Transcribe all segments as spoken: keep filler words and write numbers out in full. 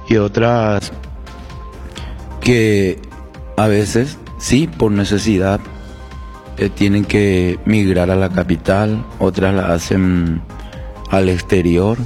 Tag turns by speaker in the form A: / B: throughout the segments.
A: y otras que a veces, sí, por necesidad, eh, tienen que migrar a la capital, otras la hacen al exterior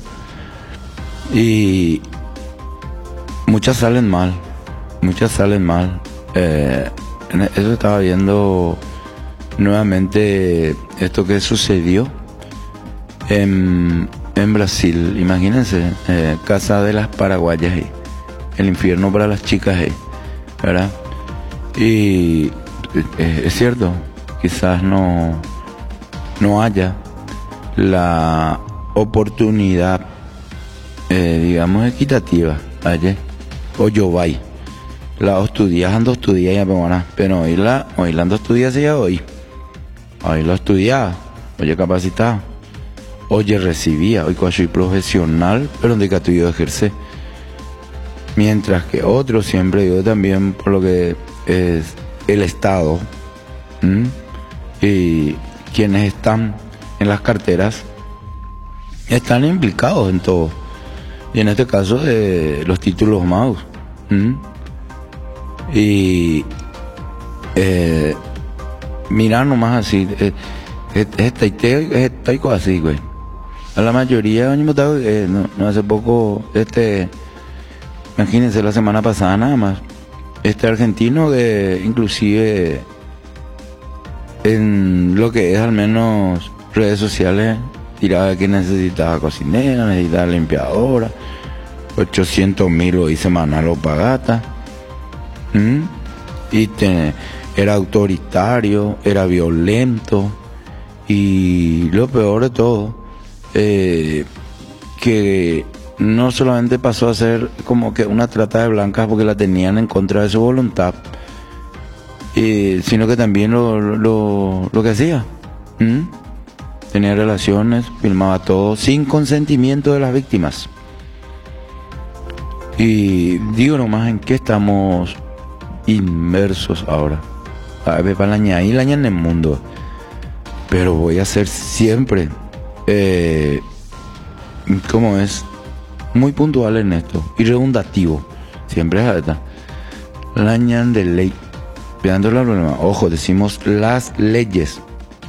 A: y muchas salen mal, muchas salen mal. Eh, eso estaba viendo nuevamente esto que sucedió en, en Brasil. Imagínense, eh, Casa de las Paraguayas, eh, el infierno para las chicas, eh, ¿verdad? Y eh, es cierto, quizás no, no haya la oportunidad, eh, digamos, equitativa allí, o yo vai. La estudias, ando estudiar ya, pero hoy la, hoy la ando estudiar ya hoy. Hoy lo estudiaba, oye capacitado, oye recibía, hoy soy profesional, pero donde que yo ejerce. Mientras que otros, siempre digo también, por lo que es el Estado, ¿m? Y quienes están en las carteras, están implicados en todo. Y en este caso, eh, los títulos M A U S. ¿m? Y eh, mirar nomás así, eh, esta y así, güey. A la mayoría, eh, no, no hace poco, este, imagínense la semana pasada nada más, este argentino que inclusive en lo que es al menos redes sociales tiraba que necesitaba cocinera, necesitaba limpiadora, ochocientos mil hoy semanal o pagata. ¿Mm? Y te, era autoritario, era violento, y lo peor de todo, eh, que no solamente pasó a ser como que una trata de blancas porque la tenían en contra de su voluntad, eh, sino que también lo, lo, lo que hacía, ¿Mm? tenía relaciones, filmaba todo sin consentimiento de las víctimas. Y digo nomás en qué estamos inmersos ahora. A ver, para la ña y la ña en el mundo. Pero voy a ser siempre, eh, ¿cómo es? Muy puntual en esto y redundativo. Siempre es alta. La ña de ley. Veando la problema. Ojo, decimos las leyes.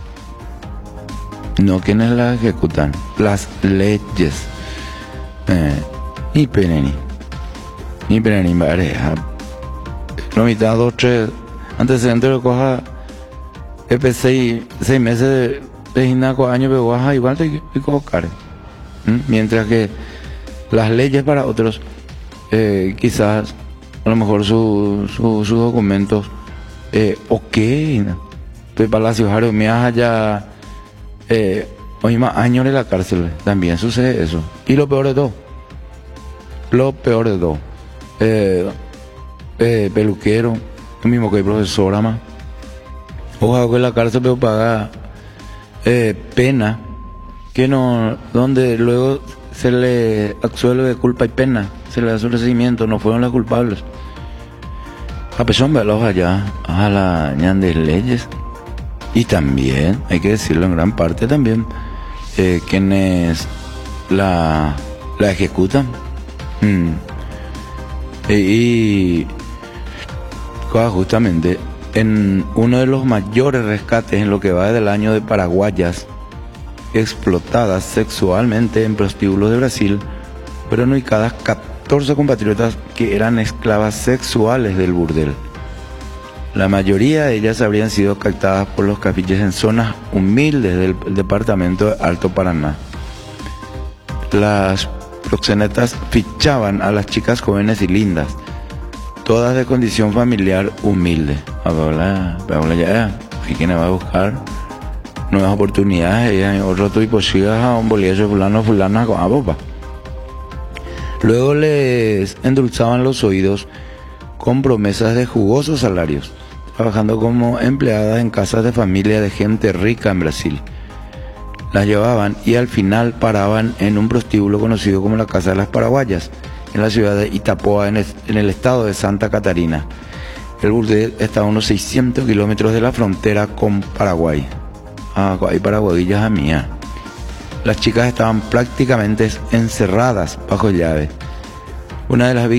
A: No quienes las ejecutan. Las leyes. Eh, ni peneni. Ni peneni, pareja. No mitad, dos, tres antecedentes de coja F seis, seis meses de, de gimnasio, años, pero baja igual te equivocar. ¿Mm? Mientras que las leyes para otros, eh, quizás a lo mejor su, su, sus documentos, eh, ok, de Palacio Jaro, me allá, eh, hoy más años en la cárcel, también sucede eso. Y lo peor de todo, lo peor de todo, eh, Eh, peluquero, lo mismo que el profesor, más. Ojalá que la cárcel pero paga eh, pena, que no, donde luego se le absuelve de culpa y pena, se le da su recibimiento, no fueron las culpables. A pesar de los allá, a la ñan de leyes. Y también, hay que decirlo en gran parte también, eh, quienes la, la ejecutan. Mm. E, y justamente en uno de los mayores rescates en lo que va del año de paraguayas explotadas sexualmente en prostíbulos de Brasil, fueron ubicadas catorce compatriotas que eran esclavas sexuales del burdel. La mayoría de ellas habrían sido captadas por los cafiches en zonas humildes del departamento de Alto Paraná. Las proxenetas fichaban a las chicas jóvenes y lindas, todas de condición familiar humilde. Ahora, ahora ya, ¿quién va a buscar nuevas oportunidades? Otro tipo de a un bolillo fulano, fulana con abopa. Luego les endulzaban los oídos con promesas de jugosos salarios, trabajando como empleadas en casas de familia de gente rica en Brasil. Las llevaban y al final paraban en un prostíbulo conocido como la Casa de las Paraguayas, en la ciudad de Itapoa, en el, en el estado de Santa Catarina. El burdel está a unos seiscientos kilómetros de la frontera con Paraguay. Ah, hay paraguayillas a mía. Las chicas estaban prácticamente encerradas bajo llave. Una de las